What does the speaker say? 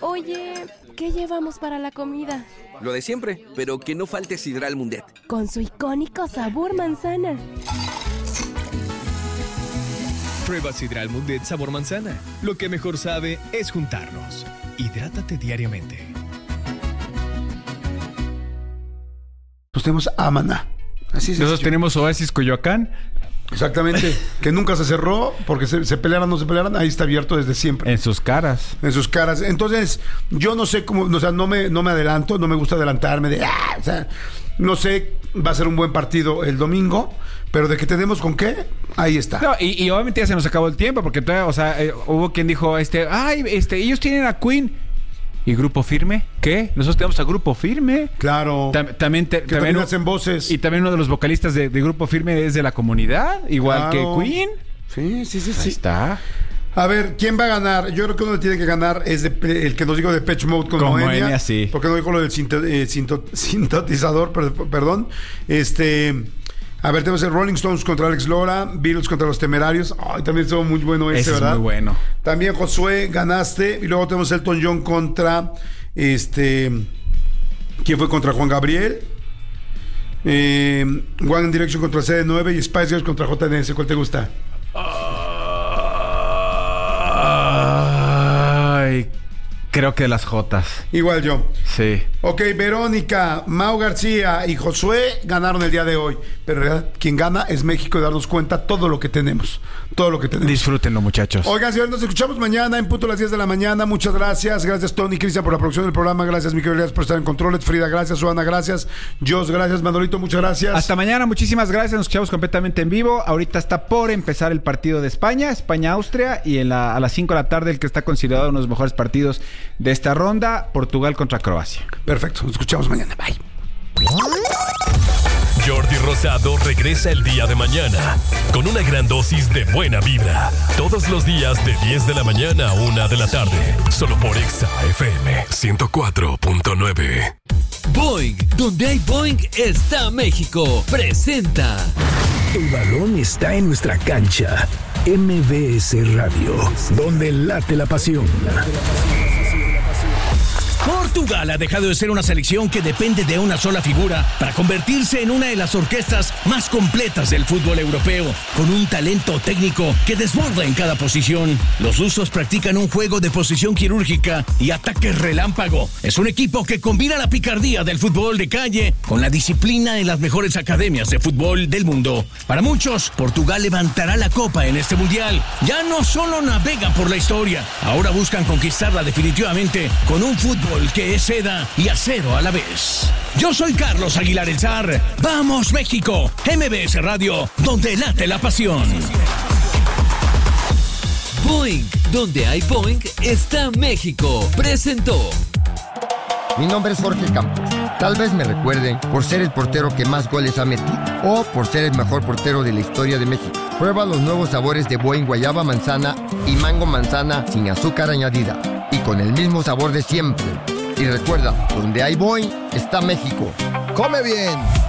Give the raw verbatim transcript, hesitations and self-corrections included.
Oye, ¿qué llevamos para la comida? Lo de siempre, pero que no falte Sidral Mundet. Con su icónico sabor manzana. Prueba Sidral Mundet sabor manzana. Lo que mejor sabe es juntarnos. Hidrátate diariamente. Pues tenemos Amaná. Así es. Nosotros tenemos Oasis Coyoacán. Exactamente. Que nunca se cerró porque se, se pelearan o no se pelearan. Ahí está abierto desde siempre. En sus caras. En sus caras. Entonces, yo no sé cómo, o sea, no me, no me adelanto, no me gusta adelantarme de, ah, o sea, no sé, va a ser un buen partido el domingo, pero de que tenemos con qué, ahí está. No, y, y obviamente ya se nos acabó el tiempo, porque todavía, o sea, eh, hubo quien dijo, este, ay, este, ellos tienen a Queen. ¿Y Grupo Firme? ¿Qué? Nosotros tenemos a Grupo Firme. Claro. Tam- también, te, que también también hacen voces. Y también uno de los vocalistas de, de Grupo Firme es de la comunidad, igual Claro. que Queen. Sí, sí, sí, Ahí sí. está. A ver, ¿quién va a ganar? Yo creo que uno tiene que ganar es de, el que nos dijo de Depeche Mode con, Con Moenia. Moenia, sí. Porque no dijo lo del sinto- eh, sinto- sintetizador, per- perdón. Este... A ver, tenemos el Rolling Stones contra Alex Lora, Beatles contra los Temerarios. Ay, también estuvo muy bueno ese, Ese es ¿verdad? muy bueno. También Josué, ganaste. Y luego tenemos Elton John contra... Este... ¿Quién fue contra Juan Gabriel? Eh, One Direction contra C D nueve y Spice Girls contra J N S. ¿Cuál te gusta? Ay, creo que las Jotas. Igual yo. Sí. Ok, Verónica, Mau García y Josué ganaron el día de hoy. Pero en realidad, quien gana es México y darnos cuenta todo lo que tenemos. Todo lo que tenemos. Disfrútenlo, muchachos. Oigan, señores, nos escuchamos mañana en punto a las diez de la mañana. Muchas gracias. Gracias, Tony y Cristian, por la producción del programa. Gracias, Miguel, gracias por estar en control. Frida, gracias. Suana, gracias. Jos, gracias. Manolito, muchas gracias. Hasta mañana, muchísimas gracias. Nos escuchamos completamente en vivo. Ahorita está por empezar el partido de España, España-Austria. Y en la, a las cinco de la tarde, el que está considerado uno de los mejores partidos de esta ronda, Portugal contra Croacia. Perfecto, nos escuchamos mañana. Bye. Jordi Rosado regresa el día de mañana con una gran dosis de buena vibra. Todos los días de diez de la mañana a una de la tarde. Solo por Exa F M ciento cuatro punto nueve. Boing, donde hay Boing está México. Presenta. El balón está en nuestra cancha. M B S Radio, donde late la pasión. Portugal ha dejado de ser una selección que depende de una sola figura para convertirse en una de las orquestas más completas del fútbol europeo, con un talento técnico que desborda en cada posición. Los rusos practican un juego de posición quirúrgica y ataque relámpago. Es un equipo que combina la picardía del fútbol de calle con la disciplina de las mejores academias de fútbol del mundo. Para muchos, Portugal levantará la copa en este mundial. Ya no solo navegan por la historia, ahora buscan conquistarla definitivamente con un fútbol que es seda y acero a la vez. Yo soy Carlos Aguilar El Zar. ¡Vamos, México! M B S Radio, donde late la pasión. Boing, donde hay Boing está México. Presentó. Mi nombre es Jorge Campos. Tal vez me recuerden por ser el portero que más goles ha metido o por ser el mejor portero de la historia de México. Prueba los nuevos sabores de Boing guayaba manzana y mango manzana sin azúcar añadida y con el mismo sabor de siempre. Y recuerda, donde hay Boing está México. ¡Come bien!